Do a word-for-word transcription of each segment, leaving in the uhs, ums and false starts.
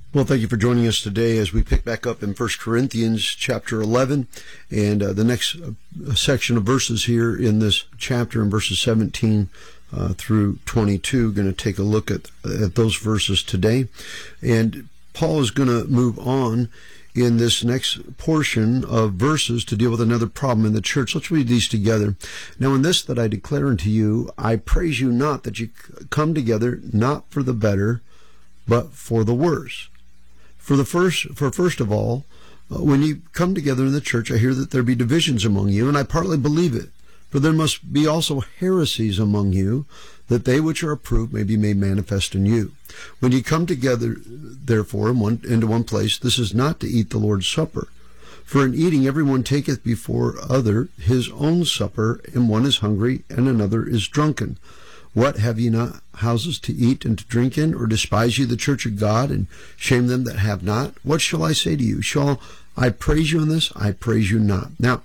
Well, thank you for joining us today as we pick back up in First Corinthians chapter eleven, and uh, the next uh, section of verses here in this chapter in verses seventeen uh, through twenty-two. Going to take a look at, at those verses today. And Paul is going to move on in this next portion of verses to deal with another problem in the church. Let's read these together. Now, in this that I declare unto you, I praise you not that you come together, not for the better, but for the worse. For the first, for first of all, uh, when you come together in the church, I hear that there be divisions among you, and I partly believe it. For there must be also heresies among you, that they which are approved may be made manifest in you. When you come together, therefore, in one, into one place, this is not to eat the Lord's Supper. For in eating everyone taketh before other his own supper, and one is hungry, and another is drunken. What, have ye not houses to eat and to drink in? Or despise ye the church of God, and shame them that have not? What shall I say to you? Shall I praise you in this? I praise you not. Now,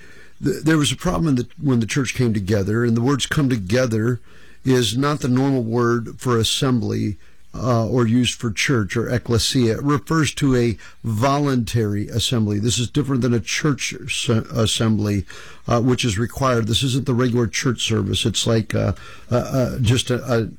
th- there was a problem in the, when the church came together, and the words come together is not the normal word for assembly uh, or used for church or ecclesia. It refers to a voluntary assembly. This is different than a church assembly, uh, which is required. This isn't the regular church service. It's like uh, uh, uh, just a, a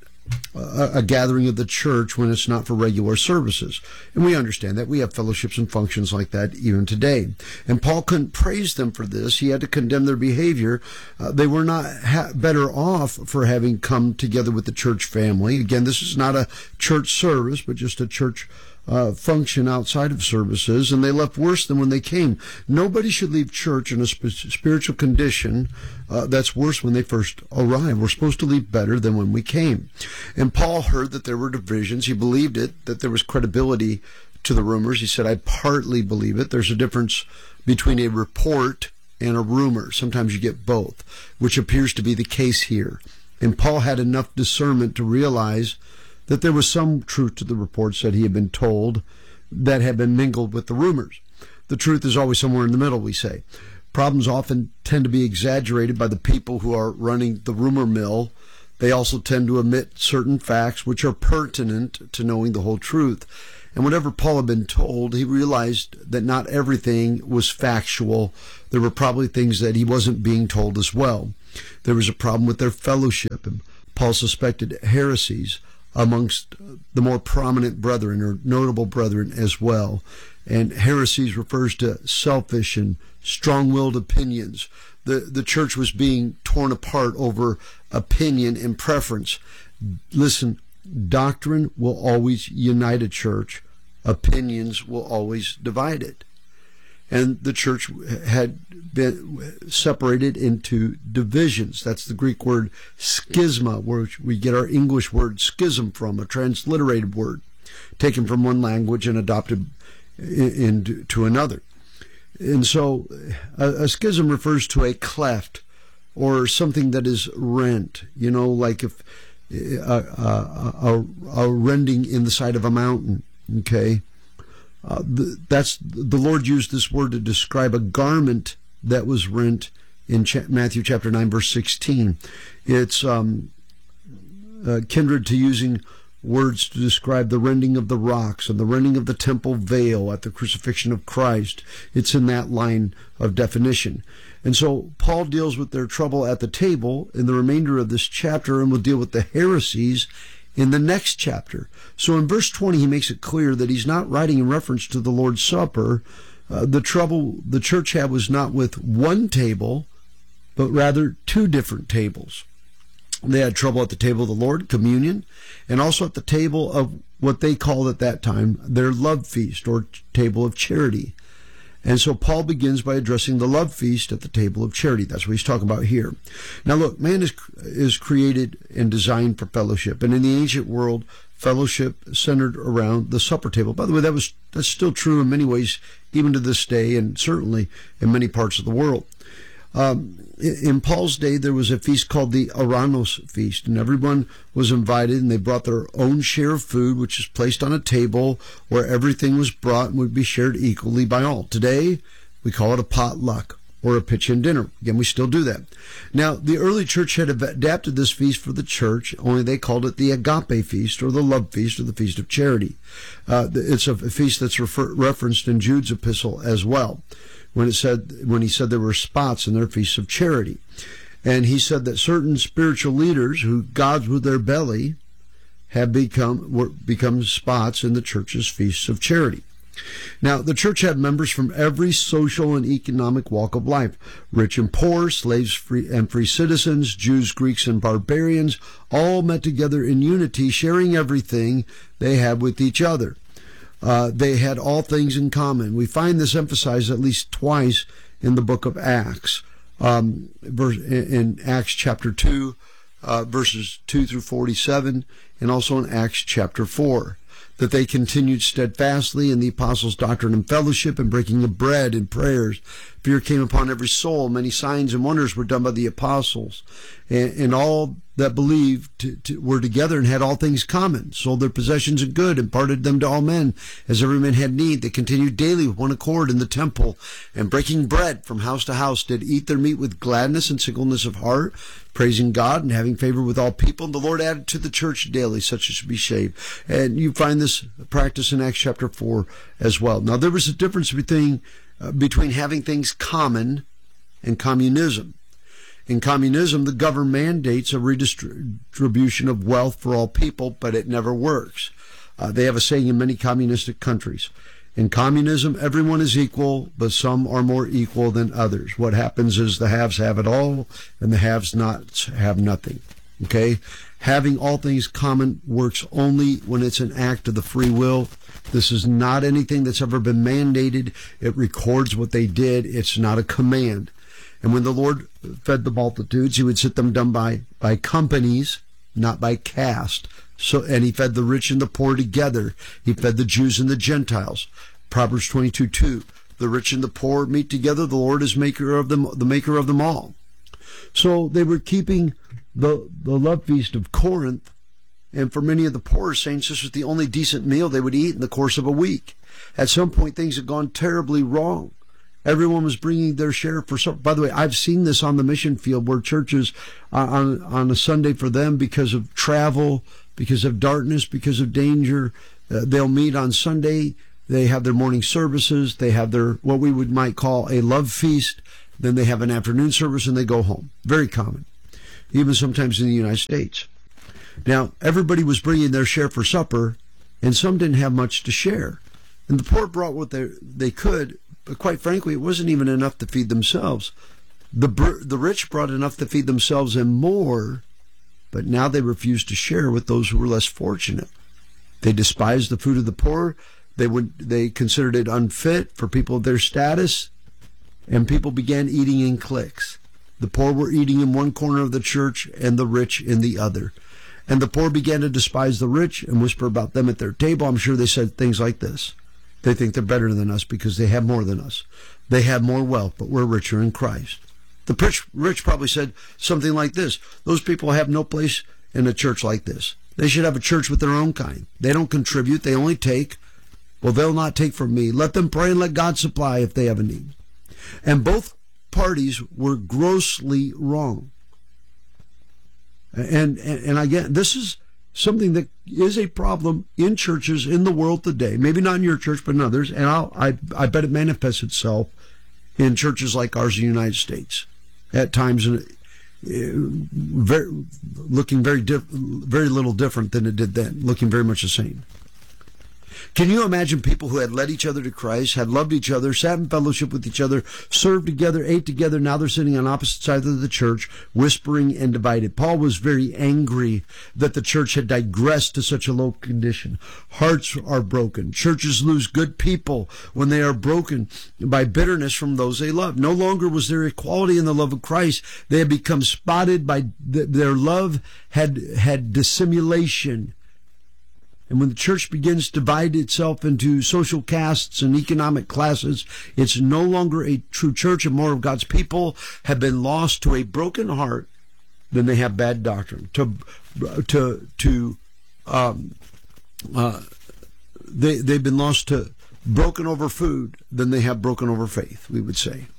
A, a gathering of the church when it's not for regular services. And we understand that. We have fellowships and functions like that even today. And Paul couldn't praise them for this. He had to condemn their behavior. Uh, they were not ha- better off for having come together with the church family. Again, this is not a church service, but just a church Uh, function outside of services, and they left worse than when they came. Nobody should leave church in a sp- spiritual condition uh, that's worse when they first arrived. We're supposed to leave better than when we came. And Paul heard that there were divisions. He believed it, that there was credibility to the rumors. He said, I partly believe it. There's a difference between a report and a rumor. Sometimes you get both, which appears to be the case here. And Paul had enough discernment to realize that there was some truth to the reports that he had been told that had been mingled with the rumors. The truth is always somewhere in the middle, we say. Problems often tend to be exaggerated by the people who are running the rumor mill. They also tend to omit certain facts which are pertinent to knowing the whole truth. And whatever Paul had been told, he realized that not everything was factual. There were probably things that he wasn't being told as well. There was a problem with their fellowship, and Paul suspected heresies amongst the more prominent brethren or notable brethren as well. And heresies refers to selfish and strong-willed opinions. The, the church was being torn apart over opinion and preference. Listen, doctrine will always unite a church. Opinions will always divide it. And the church had been separated into divisions. That's the Greek word schisma, where we get our English word schism from, a transliterated word, taken from one language and adopted into another. And so a, a schism refers to a cleft or something that is rent, you know, like if a, a, a, a rending in the side of a mountain, okay? Uh, the, that's the Lord used this word to describe a garment that was rent in cha- Matthew chapter nine, verse sixteen. It's um, uh, kindred to using words to describe the rending of the rocks and the rending of the temple veil at the crucifixion of Christ. It's in that line of definition. And so Paul deals with their trouble at the table in the remainder of this chapter, and will deal with the heresies in the next chapter. So in verse twenty, he makes it clear that he's not writing in reference to the Lord's Supper. Uh, the trouble the church had was not with one table, but rather two different tables. They had trouble at the table of the Lord, communion, and also at the table of what they called at that time their love feast or table of charity. And so Paul begins by addressing the love feast at the table of charity. That's what he's talking about here. Now look, man is is created and designed for fellowship. And in the ancient world, fellowship centered around the supper table. By the way, that was that's still true in many ways, even to this day, and certainly in many parts of the world. Um, in Paul's day, there was a feast called the Aranos feast, and everyone was invited, and they brought their own share of food, which is placed on a table where everything was brought and would be shared equally by all. Today, we call it a potluck. or a pitch-in dinner. Again, we still do that. Now, the early church had adapted this feast for the church, only they called it the agape feast, or the love feast, or the feast of charity. Uh, it's a feast that's refer- referenced in Jude's epistle as well, when it said when he said there were spots in their feasts of charity. And he said that certain spiritual leaders who gods with their belly have become were, become spots in the church's feasts of charity. Now, the church had members from every social and economic walk of life, rich and poor, slaves free and free citizens, Jews, Greeks, and barbarians, all met together in unity, sharing everything they had with each other. Uh, they had all things in common. We find this emphasized at least twice in the book of Acts, um, verse, in Acts chapter two, uh, verses two through forty-seven, and also in Acts chapter four. That they continued steadfastly in the apostles' doctrine and fellowship, and breaking of bread and prayers. Fear came upon every soul. Many signs and wonders were done by the apostles. And, and all that believed to, to, were together and had all things common, sold their possessions and good, and parted them to all men, as every man had need. They continued daily with one accord in the temple, and breaking bread from house to house, did eat their meat with gladness and singleness of heart, praising God and having favor with all people. And the Lord added to the church daily such as should be saved. And you find this practice in Acts chapter four as well. Now, there was a difference between uh, between having things common and communism. In communism, the government mandates a redistribution of wealth for all people, but it never works. Uh, they have a saying in many communistic countries. In communism, everyone is equal, but some are more equal than others. What happens is the haves have it all, and the have-nots have nothing. Okay? Having all things common works only when it's an act of the free will. This is not anything that's ever been mandated. It records what they did. It's not a command. And when the Lord fed the multitudes, he would sit them down by, by companies, not by caste. So, and he fed the rich and the poor together. He fed the Jews and the Gentiles. Proverbs twenty-two two. The rich and the poor meet together. The Lord is maker of them, the maker of them all. So they were keeping the, the love feast of Corinth. And for many of the poorer saints, this was the only decent meal they would eat in the course of a week. At some point, things had gone terribly wrong. Everyone was bringing their share for some. By the way, I've seen this on the mission field where churches uh, on on a Sunday for them, because of travel, because of darkness, because of danger, uh, they'll meet on Sunday. They have their morning services. They have their what we would might call a love feast. Then they have an afternoon service and they go home. Very common, even sometimes in the United States. Now, everybody was bringing their share for supper, and some didn't have much to share. And the poor brought what they they could. But quite frankly, it wasn't even enough to feed themselves. The the rich brought enough to feed themselves and more, but now they refused to share with those who were less fortunate. They despised the food of the poor. They would they considered it unfit for people of their status, and people began eating in cliques. The poor were eating in one corner of the church and the rich in the other. And the poor began to despise the rich and whisper about them at their table. I'm sure they said things like this. They think they're better than us because they have more than us. They have more wealth, but we're richer in Christ. The rich, rich probably said something like this. Those people have no place in a church like this. They should have a church with their own kind. They don't contribute. They only take. Well, they'll not take from me. Let them pray and let God supply if they have a need. And both parties were grossly wrong. And, and, and again, this is something that is a problem in churches in the world today. Maybe not in your church, but in others. And I'll, I, I bet it manifests itself in churches like ours in the United States. At times, uh, very, looking very, diff, very little different than it did then. Looking very much the same. Can you imagine people who had led each other to Christ, had loved each other, sat in fellowship with each other, served together, ate together, now they're sitting on opposite sides of the church, whispering and divided? Paul was very angry that the church had digressed to such a low condition. Hearts are broken. Churches lose good people when they are broken by bitterness from those they love. No longer was there equality in the love of Christ. They had become spotted by th- their love had had dissimulation. And when the church begins to divide itself into social castes and economic classes, it's no longer a true church, and more of God's people have been lost to a broken heart than they have bad doctrine. To, to, to, um, uh, they, they've been lost to broken over food than they have broken over faith, we would say.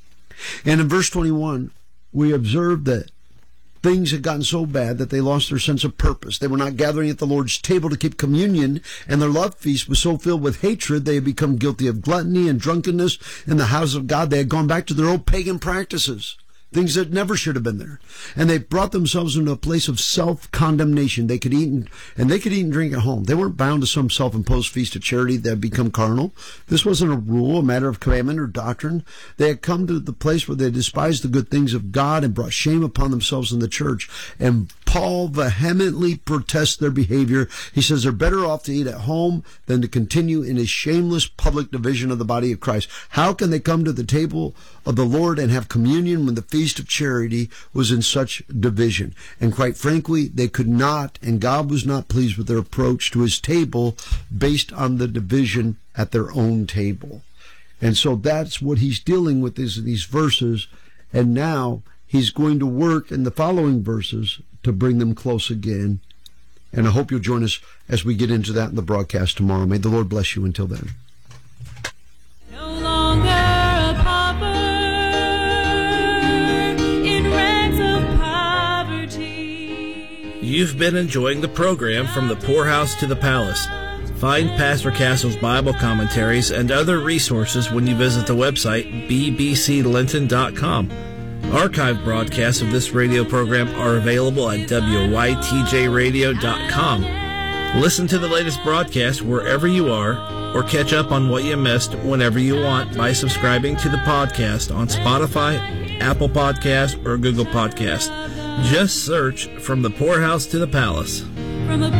And in verse twenty-one, we observe that things had gotten so bad that they lost their sense of purpose. They were not gathering at the Lord's table to keep communion, and their love feast was so filled with hatred, they had become guilty of gluttony and drunkenness in the house of God. They had gone back to their old pagan practices, things that never should have been there. And they brought themselves into a place of self-condemnation. They could eat and, and they could eat and drink at home. They weren't bound to some self-imposed feast of charity that had become carnal. This wasn't a rule, a matter of commandment or doctrine. They had come to the place where they despised the good things of God and brought shame upon themselves in the church. And Paul vehemently protests their behavior. He says they're better off to eat at home than to continue in a shameless public division of the body of Christ. How can they come to the table of the Lord and have communion when the feast of charity was in such division? And quite frankly, they could not, and God was not pleased with their approach to his table based on the division at their own table. And so that's what he's dealing with is these verses. And now he's going to work in the following verses to bring them close again. And I hope you'll join us as we get into that in the broadcast tomorrow. May the Lord bless you until then. No longer a pauper in rags of poverty. You've been enjoying the program From the Poorhouse to the Palace. Find Pastor Castle's Bible commentaries and other resources when you visit the website b b c linton dot com. Archived broadcasts of this radio program are available at w y t j radio dot com. Listen to the latest broadcast wherever you are, or catch up on what you missed whenever you want by subscribing to the podcast on Spotify, Apple Podcasts, or Google Podcasts. Just search From the Poorhouse to the Palace. From a